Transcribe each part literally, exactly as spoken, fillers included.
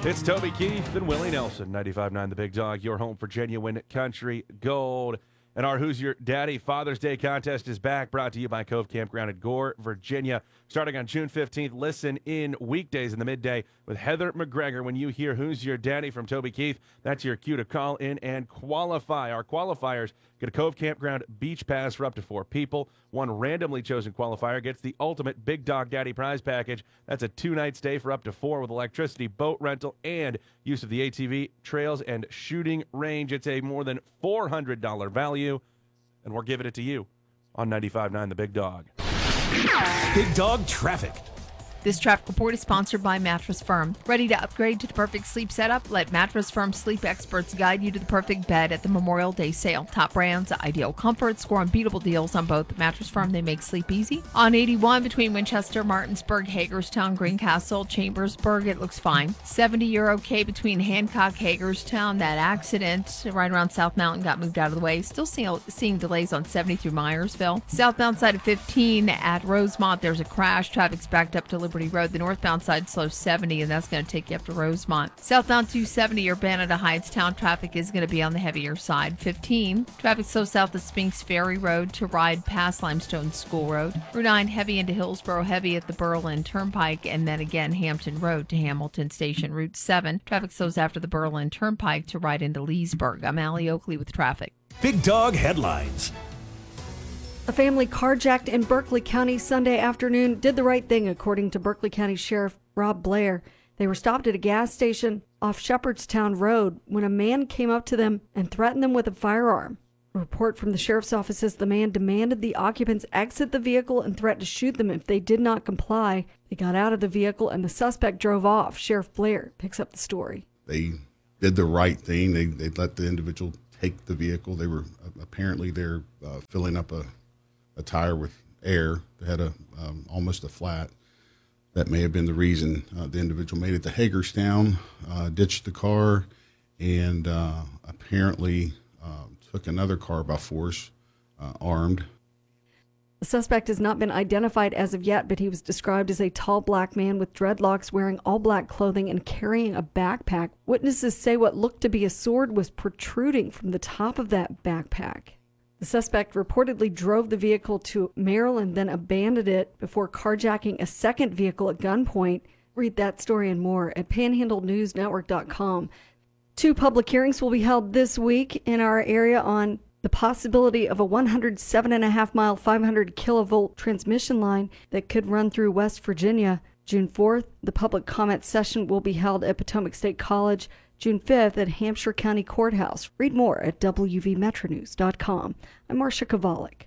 It's Toby Keith and Willie Nelson, ninety-five point nine The Big Dog, your home for genuine country gold. And our Who's Your Daddy Father's Day contest is back, brought to you by Cove Campground at Gore, Virginia. Starting on June fifteenth, listen in weekdays in the midday with Heather McGregor. When you hear Who's Your Daddy from Toby Keith, that's your cue to call in and qualify. Our qualifiers get a Cove Campground beach pass for up to four people. One randomly chosen qualifier gets the ultimate Big Dog Daddy prize package. That's a two-night stay for up to four with electricity, boat rental, and use of the A T V, trails, and shooting range. It's a more than four hundred dollars value, and we're giving it to you on ninety-five point nine The Big Dog. Big Dog Traffic. This traffic report is sponsored by Mattress Firm. Ready to upgrade to the perfect sleep setup? Let Mattress Firm sleep experts guide you to the perfect bed at the Memorial Day sale. Top brands, ideal comfort, score unbeatable deals on both. Mattress Firm, they make sleep easy. On eighty-one between Winchester, Martinsburg, Hagerstown, Greencastle, Chambersburg, it looks fine. seventy, you're okay between Hancock, Hagerstown. That accident right around South Mountain got moved out of the way. Still seeing, seeing delays on seventy through Myersville. Southbound side of fifteen at Rosemont, there's a crash. Traffic's backed up to Liberty Road. The northbound side slows seventy, and that's going to take you up to Rosemont. Southbound two seventy, Urbana to Hyattstown, traffic is going to be on the heavier side. fifteen, traffic slows south of Spinks Ferry Road to ride past Limestone School Road. Route nine heavy into Hillsborough, heavy at the Berlin Turnpike, and then again Hampton Road to Hamilton Station. Route seven, traffic slows after the Berlin Turnpike to ride into Leesburg. I'm Allie Oakley with traffic. Big Dog Headlines. A family carjacked in Berkeley County Sunday afternoon did the right thing, according to Berkeley County Sheriff Rob Blair. They were stopped at a gas station off Shepherdstown Road when a man came up to them and threatened them with a firearm. A report from the sheriff's office says the man demanded the occupants exit the vehicle and threatened to shoot them if they did not comply. They got out of the vehicle and the suspect drove off. Sheriff Blair picks up the story. They did the right thing. They they let the individual take the vehicle. They were uh, apparently they're uh, filling up a a tire with air. They had a um, almost a flat. That may have been the reason uh, the individual made it to Hagerstown, uh, ditched the car, and uh, apparently uh, took another car by force, uh, armed. The suspect has not been identified as of yet, but he was described as a tall black man with dreadlocks, wearing all black clothing and carrying a backpack. Witnesses say what looked to be a sword was protruding from the top of that backpack. The suspect reportedly drove the vehicle to Maryland, then abandoned it before carjacking a second vehicle at gunpoint. Read that story and more at panhandle news network dot com. Two public hearings will be held this week in our area on the possibility of a one hundred seven point five mile, five hundred kilovolt transmission line that could run through West Virginia. June fourth, the public comment session will be held at Potomac State College. June fifth at Hampshire County Courthouse. Read more at w v metro news dot com. I'm Marcia Kovalik.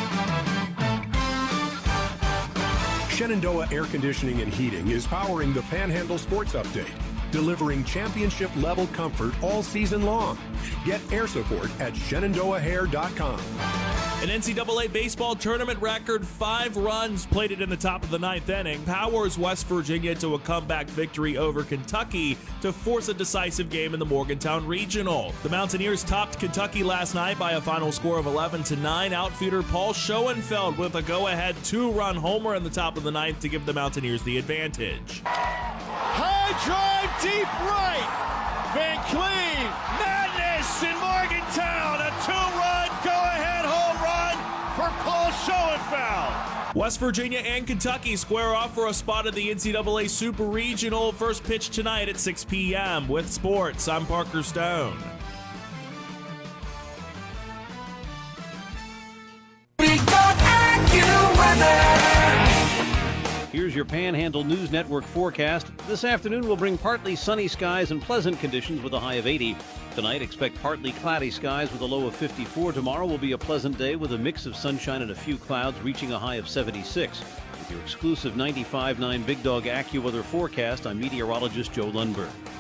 Shenandoah Air Conditioning and Heating is powering the Panhandle Sports Update, delivering championship-level comfort all season long. Get air support at shenandoah hair dot com. An N C double A baseball tournament record, five runs plated in the top of the ninth inning, powers West Virginia to a comeback victory over Kentucky to force a decisive game in the Morgantown Regional. The Mountaineers topped Kentucky last night by a final score of eleven to nine. Outfielder Paul Schoenfeld with a go-ahead two-run homer in the top of the ninth to give the Mountaineers the advantage. High drive deep right. Van Cleve, madness in Morgantown. A two-run go-ahead home run for Paul Schoenfeld. West Virginia and Kentucky square off for a spot at the N C double A Super Regional. First pitch tonight at six p.m. With sports, I'm Parker Stone. Here's your Panhandle News Network forecast. This afternoon will bring partly sunny skies and pleasant conditions with a high of eighty. Tonight, expect partly cloudy skies with a low of fifty-four. Tomorrow will be a pleasant day with a mix of sunshine and a few clouds, reaching a high of seventy-six. With your exclusive ninety-five point nine Big Dog AccuWeather forecast, I'm meteorologist Joe Lundberg.